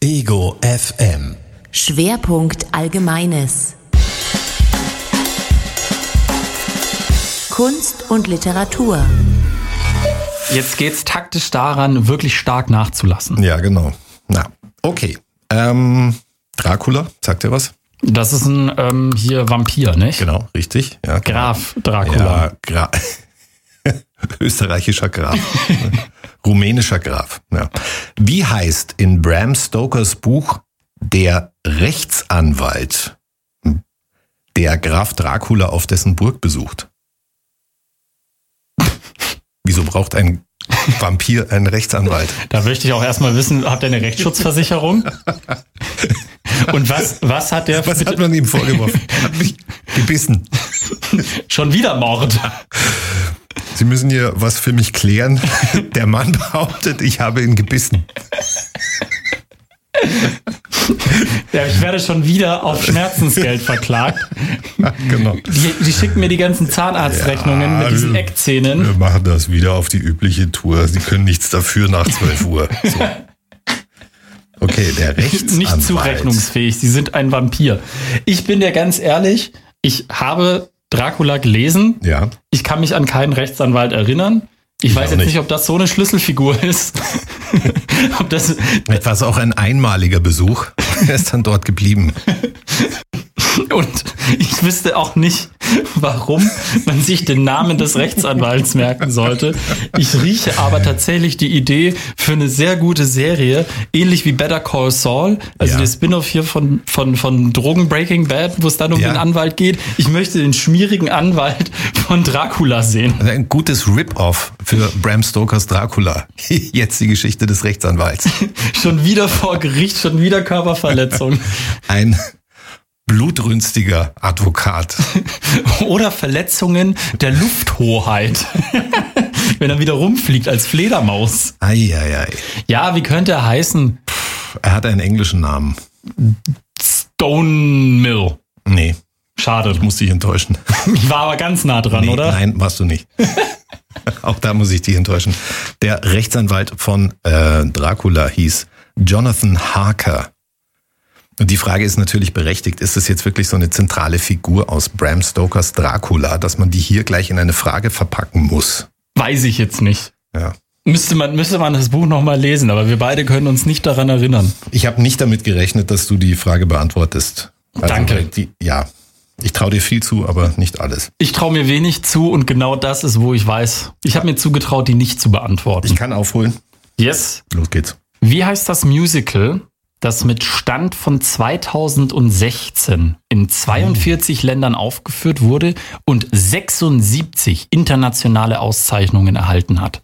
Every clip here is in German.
Ego FM. Schwerpunkt Allgemeines. Kunst und Literatur. Jetzt geht's taktisch daran, wirklich stark nachzulassen. Ja, genau. Na, okay. Dracula, sagt ihr was? Das ist ein hier Vampir, nicht? Genau, richtig. Ja, Graf Dracula. Ja, österreichischer Graf. Rumänischer Graf. Ja. Wie heißt in Bram Stokers Buch der Rechtsanwalt, der Graf Dracula auf dessen Burg besucht? Wieso braucht ein Vampir einen Rechtsanwalt? Da möchte ich auch erstmal wissen, habt ihr eine Rechtsschutzversicherung? Und was hat der... Was hat man ihm vorgeworfen? Hat mich gebissen. Schon wieder Mord. Sie müssen hier was für mich klären. Der Mann behauptet, ich habe ihn gebissen. Ja, ich werde schon wieder auf Schmerzensgeld verklagt. Genau. Die schicken mir die ganzen Zahnarztrechnungen mit diesen Eckzähnen. Wir machen das wieder auf die übliche Tour. Sie können nichts dafür nach 12 Uhr. So. Okay, der Rechtsanwalt. Nicht zurechnungsfähig, sie sind ein Vampir. Ich bin dir ganz ehrlich, ich habe Dracula gelesen. Ja. Ich kann mich an keinen Rechtsanwalt erinnern. Ich weiß jetzt nicht, ob das so eine Schlüsselfigur ist. Ob das Vielleicht war es auch ein einmaliger Besuch. Er ist dann dort geblieben. Und ich wüsste auch nicht, warum man sich den Namen des Rechtsanwalts merken sollte. Ich rieche aber tatsächlich die Idee für eine sehr gute Serie, ähnlich wie Better Call Saul, also der Spin-off hier von Drogen Breaking Bad, wo es dann um den Anwalt geht. Ich möchte den schmierigen Anwalt von Dracula sehen. Also ein gutes Rip-Off für Bram Stokers Dracula. Jetzt die Geschichte des Rechtsanwalts. Schon wieder vor Gericht, schon wieder Körperverletzung. Ein blutrünstiger Advokat. Oder Verletzungen der Lufthoheit. Wenn er wieder rumfliegt als Fledermaus. Eieiei. Ja, wie könnte er heißen? Er hat einen englischen Namen. Stone Mill. Nee. Schade. Ich muss dich enttäuschen. Ich war aber ganz nah dran, oder? Nein, warst du nicht. Auch da muss ich dich enttäuschen. Der Rechtsanwalt von Dracula hieß Jonathan Harker. Und die Frage ist natürlich berechtigt, ist es jetzt wirklich so eine zentrale Figur aus Bram Stokers Dracula, dass man die hier gleich in eine Frage verpacken muss? Weiß ich jetzt nicht. Ja. Müsste man das Buch nochmal lesen, aber wir beide können uns nicht daran erinnern. Ich habe nicht damit gerechnet, dass du die Frage beantwortest. Also Danke. Ich traue dir viel zu, aber nicht alles. Ich traue mir wenig zu und genau das ist, wo ich weiß. Ich habe mir zugetraut, die nicht zu beantworten. Ich kann aufholen. Yes. Los geht's. Wie heißt das Musical, das mit Stand von 2016 in 42 Ländern aufgeführt wurde und 76 internationale Auszeichnungen erhalten hat?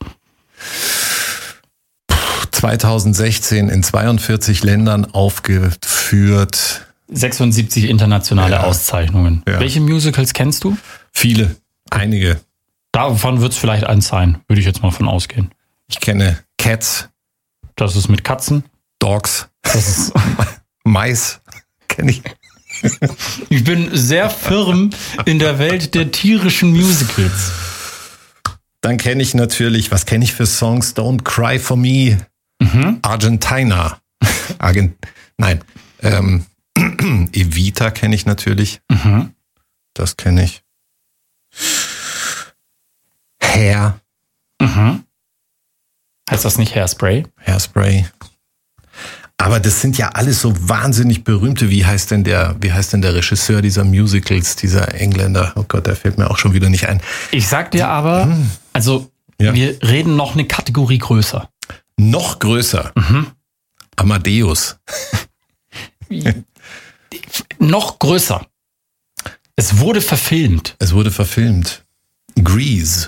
2016 in 42 Ländern aufgeführt. 76 internationale Auszeichnungen. Ja. Welche Musicals kennst du? Viele, einige. Davon wird es vielleicht eins sein, würde ich jetzt mal von ausgehen. Ich kenne Cats, Das ist mit Katzen. Dogs, Das ist Mais, kenne ich. Ich bin sehr firm in der Welt der tierischen Musicals. Dann kenne ich natürlich, was kenne ich für Songs? Don't Cry For Me, Argentina. Evita kenne ich natürlich. Das kenne ich. Hair. Heißt das nicht Hairspray? Hairspray. Aber das sind ja alles so wahnsinnig berühmte. Wie heißt denn der Regisseur dieser Musicals, dieser Engländer? Oh Gott, der fällt mir auch schon wieder nicht ein. Ich sag dir aber, wir reden noch eine Kategorie größer. Noch größer. Amadeus. Noch größer. Es wurde verfilmt. Grease.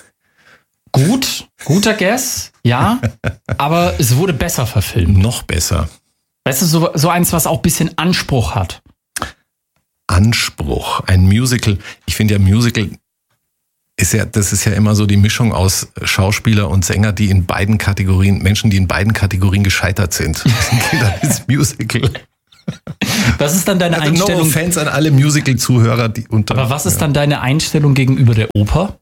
Guter Guess, ja, aber es wurde besser verfilmt. Noch besser. Weißt du, so eins, was auch ein bisschen Anspruch hat. Anspruch. Ein Musical. Ich finde ja, Musical das ist ja immer so die Mischung aus Schauspieler und Sänger, Menschen, die in beiden Kategorien gescheitert sind. Das ist Musical. Was ist dann deine Einstellung? No offense an alle Musical-Zuhörer, die Aber was ist dann deine Einstellung gegenüber der Oper?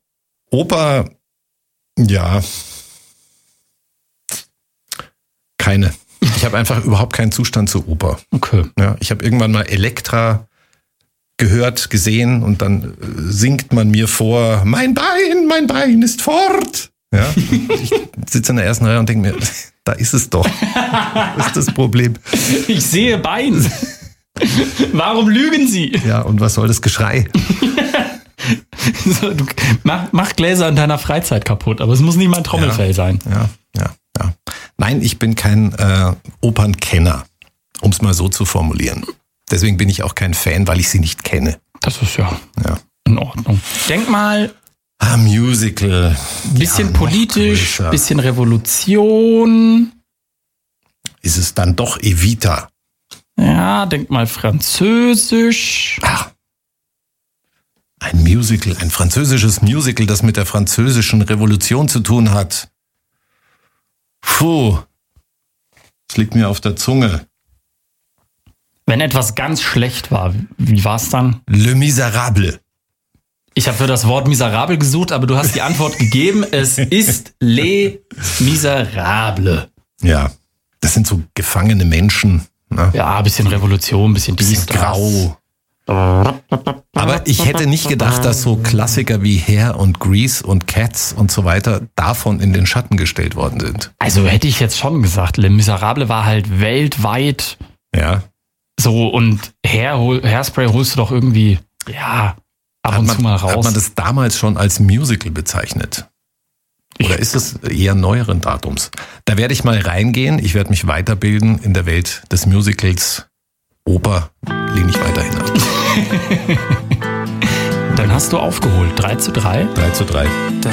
Oper, ja. Keine. Ich Ich habe einfach überhaupt keinen Zustand zur Oper. Okay. Ja, ich habe irgendwann mal Elektra gehört, gesehen und dann singt man mir vor, mein Bein ist fort. Ja, ich sitze in der ersten Reihe und denke mir, da ist es doch. Das ist das Problem. Ich sehe Bein. Warum lügen Sie? Ja, und was soll das Geschrei? So, du mach Gläser in deiner Freizeit kaputt, aber es muss nicht mal ein Trommelfell sein. Ja. Nein, ich bin kein Opernkenner, um es mal so zu formulieren. Deswegen bin ich auch kein Fan, weil ich sie nicht kenne. Das ist ja in Ordnung. Denk mal, Musical. bisschen politisch, bisschen Revolution. Ist es dann doch Evita? Ja, denk mal französisch. Ach. Ein Musical, ein französisches Musical, das mit der französischen Revolution zu tun hat. Puh, das liegt mir auf der Zunge. Wenn etwas ganz schlecht war, wie war es dann? Le Miserable. Ich habe für das Wort miserabel gesucht, aber du hast die Antwort gegeben. Es ist Les Miserables. Ja, das sind so gefangene Menschen. Ne? Ja, ein bisschen Revolution, ein bisschen dies, grau. Aber ich hätte nicht gedacht, dass so Klassiker wie Hair und Grease und Cats und so weiter davon in den Schatten gestellt worden sind. Also hätte ich jetzt schon gesagt, Les Miserables war halt weltweit so und Hairspray holst du doch irgendwie, ab und zu mal raus. Hat man das damals schon als Musical bezeichnet? Oder ist es eher neueren Datums? Da werde ich mal reingehen. Ich werde mich weiterbilden in der Welt des Musicals. Oper lehne ich weiterhin ab. Dann hast du aufgeholt. 3:3. 3:3. Das